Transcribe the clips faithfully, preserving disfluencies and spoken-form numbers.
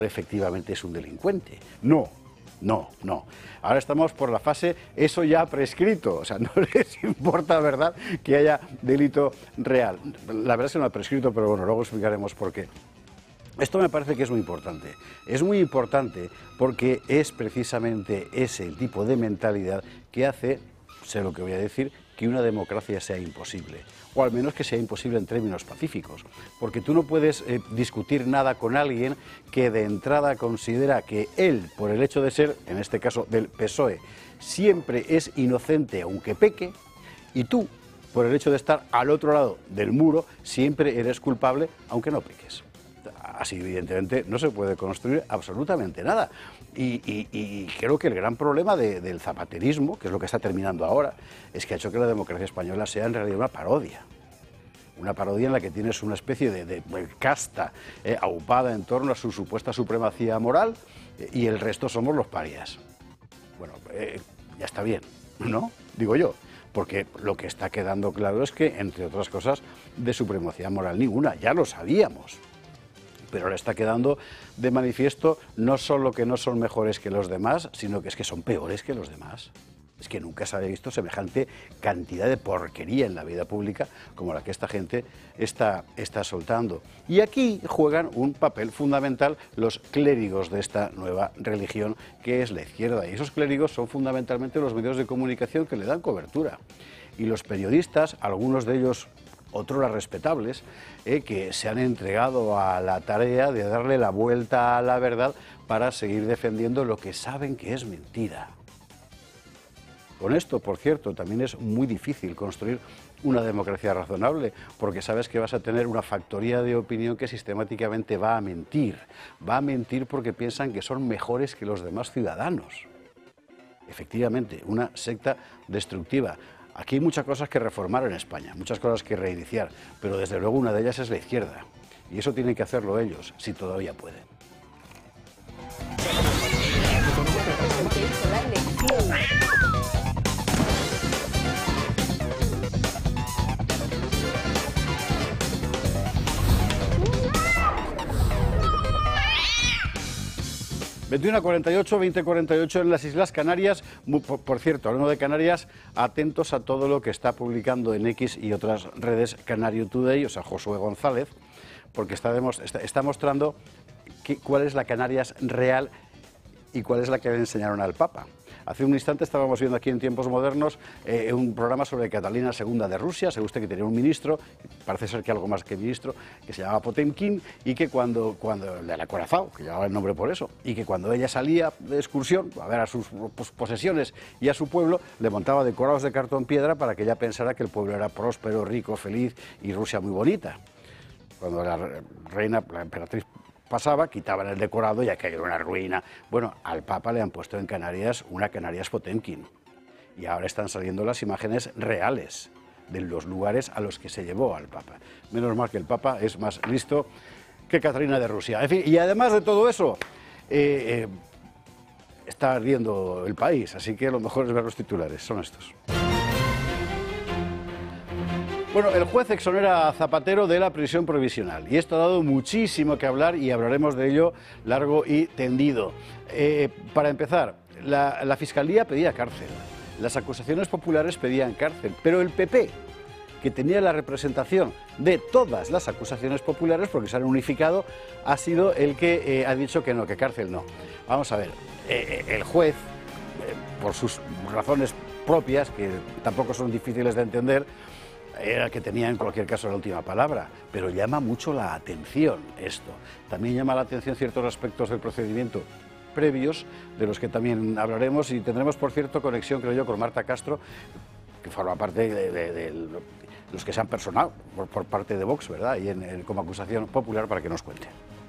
efectivamente es un delincuente. No, no, no. Ahora estamos por la fase, eso ya prescrito, o sea, no les importa, ¿verdad?, que haya delito real. La verdad es que no ha prescrito, pero bueno, luego explicaremos por qué. Esto me parece que es muy importante. Es muy importante porque es precisamente ese el tipo de mentalidad que hace, sé lo que voy a decir, que una democracia sea imposible, o al menos que sea imposible en términos pacíficos, porque tú no puedes eh, discutir nada con alguien que de entrada considera que él, por el hecho de ser, en este caso del P S O E, siempre es inocente aunque peque, y tú, por el hecho de estar al otro lado del muro, siempre eres culpable aunque no peques. Así, evidentemente, no se puede construir absolutamente nada. Y, y, y creo que el gran problema de, del zapaterismo, que es lo que está terminando ahora, es que ha hecho que la democracia española sea en realidad una parodia. Una parodia en la que tienes una especie de, de casta eh, aupada en torno a su supuesta supremacía moral eh, y el resto somos los parias. Bueno, eh, ya está bien, ¿no? Digo yo. Porque lo que está quedando claro es que, entre otras cosas, de supremacía moral ninguna, ya lo sabíamos. Pero ahora está quedando de manifiesto no solo que no son mejores que los demás, sino que es que son peores que los demás. Es que nunca se había visto semejante cantidad de porquería en la vida pública como la que esta gente está, está soltando. Y aquí juegan un papel fundamental los clérigos de esta nueva religión que es la izquierda. Y esos clérigos son fundamentalmente los medios de comunicación que le dan cobertura. Y los periodistas, algunos de ellos otros respetables, eh, que se han entregado a la tarea de darle la vuelta a la verdad para seguir defendiendo lo que saben que es mentira. Con esto, por cierto, también es muy difícil construir una democracia razonable, porque sabes que vas a tener una factoría de opinión que sistemáticamente va a mentir. Va a mentir porque piensan que son mejores que los demás ciudadanos. Efectivamente, una secta destructiva. Aquí hay muchas cosas que reformar en España, muchas cosas que reiniciar, pero desde luego una de ellas es la izquierda. Y eso tienen que hacerlo ellos, si todavía pueden. veintiuno a cuarenta y ocho, veinte a cuarenta y ocho en las Islas Canarias. Por, por cierto, hablando de Canarias, atentos a todo lo que está publicando en X y otras redes Canario Today, o sea, Josué González, porque está, está, está mostrando que, cuál es la Canarias real y cuál es la que le enseñaron al Papa. Hace un instante estábamos viendo aquí en Tiempos Modernos eh, un programa sobre Catalina segunda de Rusia. Se usted que tenía un ministro, parece ser que algo más que ministro, que se llamaba Potemkin, y que cuando, cuando de la Curazao, que llevaba el nombre por eso, y que cuando ella salía de excursión a ver a sus pues, posesiones y a su pueblo, le montaba decorados de cartón piedra para que ella pensara que el pueblo era próspero, rico, feliz y Rusia muy bonita. Cuando la reina, la emperatriz pasaba, quitaban el decorado y aquello era una ruina. Bueno, al Papa le han puesto en Canarias una Canarias Potemkin. Y ahora están saliendo las imágenes reales de los lugares a los que se llevó al Papa. Menos mal que el Papa es más listo que Catalina de Rusia. En fin, y además de todo eso, eh, eh, está ardiendo el país, así que lo mejor es ver los titulares, son estos. Bueno, el juez exonera a Zapatero de la prisión provisional y esto ha dado muchísimo que hablar y hablaremos de ello largo y tendido. Eh, para empezar, la, la Fiscalía pedía cárcel, las acusaciones populares pedían cárcel, pero el P P, que tenía la representación de todas las acusaciones populares, porque se han unificado, ha sido el que eh, ha dicho que no, que cárcel no. Vamos a ver, eh, el juez, eh, por sus razones propias, que tampoco son difíciles de entender, era el que tenía en cualquier caso la última palabra, pero llama mucho la atención esto. También llama la atención ciertos aspectos del procedimiento previos, de los que también hablaremos, y tendremos, por cierto, conexión, creo yo, con Marta Castro, que forma parte de, de, de los que se han personado por, por parte de Vox, ¿verdad?, y en, en, como acusación popular, para que nos cuente.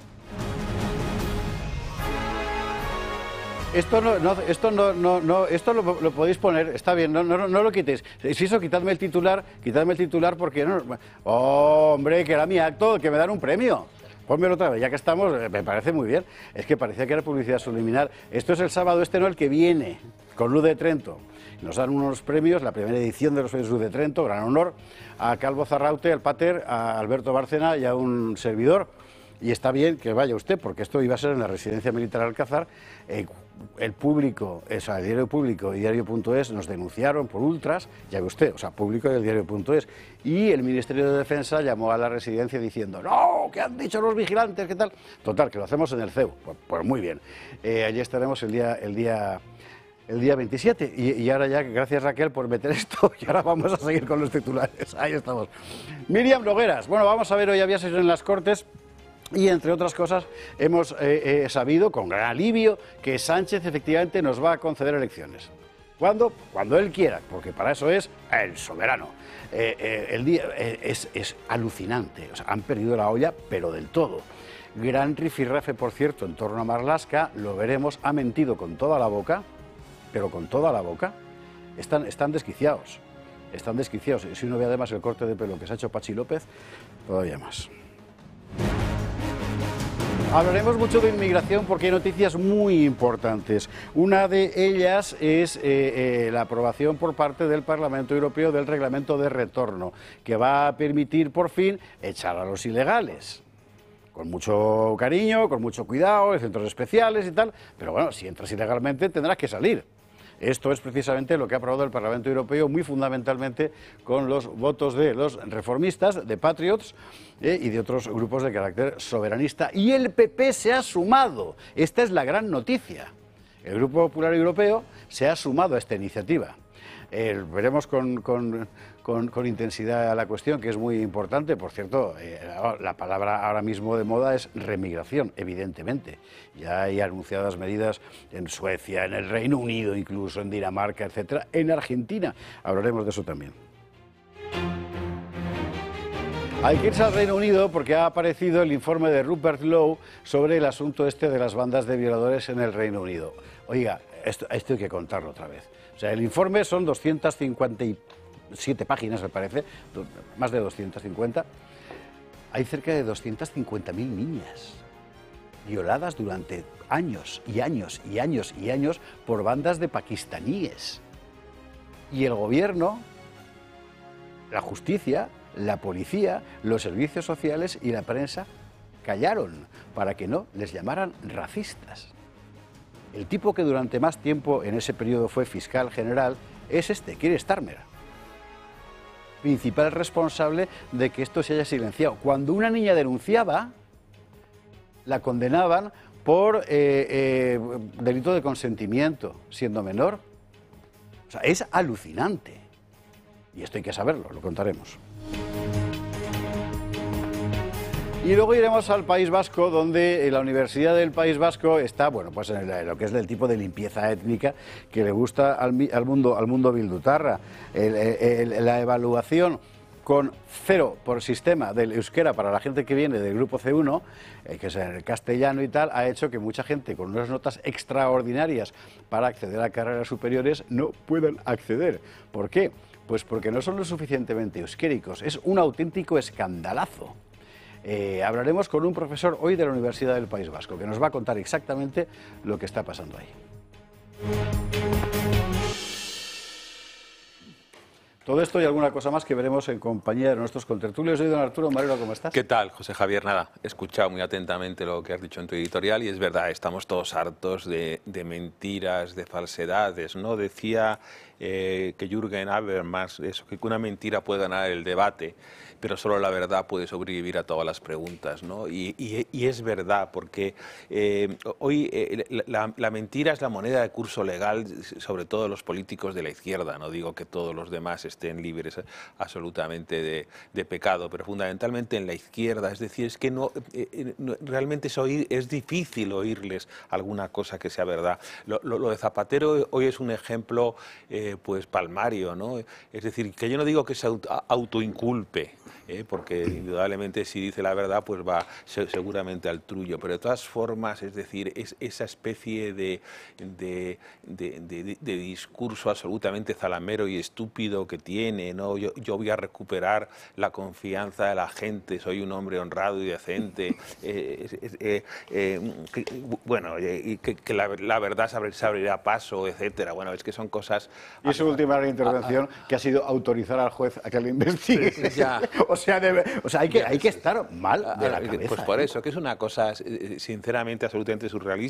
Esto no, no, esto no, no, no, esto lo, lo podéis poner, está bien, no, no, no lo quitéis. Si eso, quitadme el titular, quitadme el titular porque no. Oh, hombre, que era mi acto, que me dan un premio. Pónmelo otra vez, ya que estamos, me parece muy bien. Es que parecía que era publicidad subliminal. Esto es el sábado, este no, el que viene, con Luz de Trento. Nos dan unos premios, la primera edición de los premios Luz de Trento, gran honor, a Calvo Zarraute, al Pater, a Alberto Bárcena y a un servidor. y está bien que vaya usted, porque esto iba a ser en la residencia militar Alcázar. Eh, el público, o sea, el diario Público y diario punto es nos denunciaron por ultras, ya ve usted, o sea, Público y el diario punto es, y el Ministerio de Defensa llamó a la residencia diciendo, no, ¿qué han dicho los vigilantes? ¿Qué tal? Total, que lo hacemos en el C E U, pues, pues muy bien. Eh, allí estaremos el día, el día, el día veintisiete, y, y ahora ya, gracias Raquel por meter esto, y ahora vamos a seguir con los titulares, ahí estamos. Miriam Nogueras, bueno, vamos a ver, hoy había sesión en las Cortes. Y, entre otras cosas, hemos eh, eh, sabido, con gran alivio, que Sánchez efectivamente nos va a conceder elecciones. ¿Cuándo? Cuando él quiera, porque para eso es el soberano. Eh, eh, el día eh, es, es alucinante, o sea, han perdido la olla, pero del todo. Gran rifirrafe, por cierto, en torno a Marlaska, lo veremos, ha mentido con toda la boca, pero con toda la boca. Están, están desquiciados, están desquiciados. Y si uno ve además el corte de pelo que se ha hecho Pachi López, todavía más. Hablaremos mucho de inmigración porque hay noticias muy importantes. Una de ellas es eh, eh, la aprobación por parte del Parlamento Europeo del reglamento de retorno, que va a permitir por fin echar a los ilegales. Con mucho cariño, con mucho cuidado, en centros especiales y tal, pero bueno, si entras ilegalmente tendrás que salir. Esto es precisamente lo que ha aprobado el Parlamento Europeo, muy fundamentalmente con los votos de los reformistas, de Patriots eh, y de otros grupos de carácter soberanista. Y el P P se ha sumado. Esta es la gran noticia. El Grupo Popular Europeo se ha sumado a esta iniciativa. Eh, veremos con, con, con, con intensidad la cuestión, que es muy importante. Por cierto, eh, la palabra ahora mismo de moda es remigración, evidentemente. Ya hay anunciadas medidas en Suecia, en el Reino Unido, incluso en Dinamarca, etcétera. En Argentina hablaremos de eso también. Hay que irse al Reino Unido porque ha aparecido el informe de Rupert Lowe sobre el asunto este de las bandas de violadores en el Reino Unido. Oiga, esto, esto hay que contarlo otra vez. O sea, el informe son doscientas cincuenta y siete páginas, me parece, más de doscientas cincuenta. Hay cerca de doscientas cincuenta mil niñas violadas durante años y años y años y años por bandas de pakistaníes. Y el gobierno, la justicia, la policía, los servicios sociales y la prensa callaron para que no les llamaran racistas. El tipo que durante más tiempo en ese periodo fue fiscal general es este, Keir Starmer, principal responsable de que esto se haya silenciado. Cuando una niña denunciaba, la condenaban por eh, eh, delito de consentimiento, siendo menor. O sea, es alucinante. Y esto hay que saberlo, lo contaremos. Y luego iremos al País Vasco, donde la Universidad del País Vasco está, bueno, pues en lo que es del tipo de limpieza étnica que le gusta al, al mundo, al mundo bildutarra. El, el, la evaluación con cero por sistema del euskera para la gente que viene del grupo C uno, eh, que es el castellano y tal, ha hecho que mucha gente con unas notas extraordinarias para acceder a carreras superiores no puedan acceder. ¿Por qué? Pues porque no son lo suficientemente euskéricos. Es un auténtico escandalazo. Eh, hablaremos con un profesor hoy de la Universidad del País Vasco, que nos va a contar exactamente lo que está pasando ahí. Todo esto y alguna cosa más que veremos en compañía de nuestros contertulios. Hoy, don Arturo Marero, ¿cómo estás? ¿Qué tal, José Javier? Nada, he escuchado muy atentamente lo que has dicho en tu editorial y es verdad, estamos todos hartos de, de mentiras, de falsedades, ¿no? Decía eh, que Jürgen Habermas, eso, que una mentira puede ganar el debate, pero solo la verdad puede sobrevivir a todas las preguntas, ¿no? Y, y, y es verdad, porque eh, hoy eh, la, la mentira es la moneda de curso legal, sobre todo los políticos de la izquierda. No digo que todos los demás estén libres absolutamente de, de pecado, pero fundamentalmente en la izquierda. Es decir, es que no, eh, no realmente es, oír, es difícil oírles alguna cosa que sea verdad. Lo, lo, lo de Zapatero hoy es un ejemplo eh, pues palmario, ¿no? Es decir, que yo no digo que se autoinculpe, ¿eh? Porque indudablemente si dice la verdad pues va seguramente al trullo, pero de todas formas, es decir, es esa especie de, de, de, de, de discurso absolutamente zalamero y estúpido que tiene, ¿no? Yo, yo voy a recuperar la confianza de la gente, soy un hombre honrado y decente, eh, eh, eh, eh, que, bueno, eh, que, que la, la verdad se abrirá paso, etcétera. Bueno, es que son cosas... Y su última intervención, a, a, que ha sido autorizar al juez a que le investigue. Ya. O sea, de, o sea hay, que, hay que estar mal de la cabeza. Pues por ¿eh? eso, que es una cosa, sinceramente, absolutamente surrealista.